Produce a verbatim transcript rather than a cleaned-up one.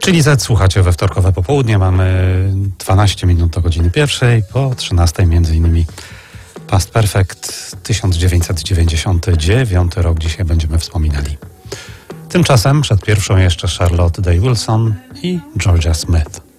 Chili Z słuchacie we wtorkowe popołudnie. Mamy dwanaście minut do godziny pierwszej, po trzynastej między innymi Past Perfect, tysiąc dziewięćset dziewięćdziesiąty dziewiąty rok dzisiaj będziemy wspominali. Tymczasem przed pierwszą jeszcze Charlotte Day Wilson i Georgia Smith.